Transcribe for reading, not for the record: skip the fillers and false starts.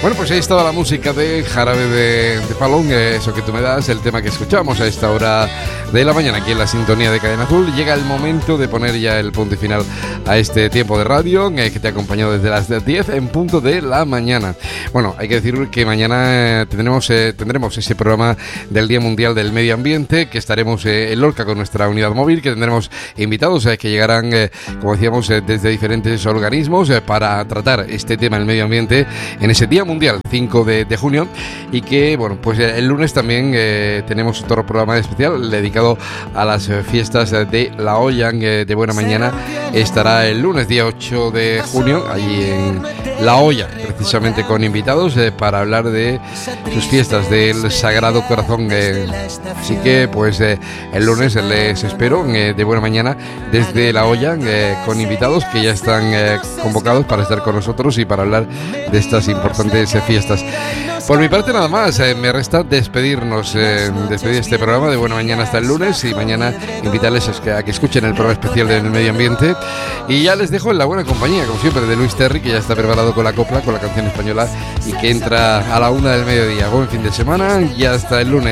Bueno, pues ahí estaba la música de Jarabe de Palo, eso que tú me das, el tema que escuchamos a esta hora de la mañana aquí en la sintonía de Cadena Azul. Llega el momento de poner ya el punto y final a este tiempo de radio que te ha acompañado desde las 10 en punto de la mañana. Bueno, hay que decir que mañana tendremos ese programa del Día Mundial del Medio Ambiente, que estaremos en Lorca con nuestra unidad móvil, que tendremos invitados que llegarán, como decíamos, desde diferentes organismos para tratar este tema del medio ambiente en ese Día Mundial 5 de junio, y que, bueno, pues el lunes también tenemos otro programa especial dedicado a las fiestas de La Olla de Buena Mañana. Estará el lunes día 8 de junio allí en La Olla, precisamente con invitados para hablar de sus fiestas del Sagrado Corazón. Así que pues el lunes les espero de Buena Mañana desde La Olla con invitados que ya están convocados para estar con nosotros y para hablar de estas importantes fiestas. Por mi parte nada más, me resta despedirnos, despedir este programa de Buena Mañana hasta el lunes, y mañana invitarles a que escuchen el programa especial del medio ambiente, y ya les dejo en la buena compañía, como siempre, de Luis Terry, que ya está preparado con la copla, con la canción española, y que entra a la 1 del mediodía. Buen fin de semana y hasta el lunes.